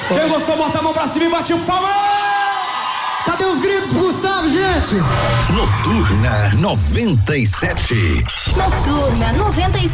Quem gostou, bota a mão pra cima e bate o palma. Cadê os gritos pro Gustavo, gente? Noturna 97. Noturna 97.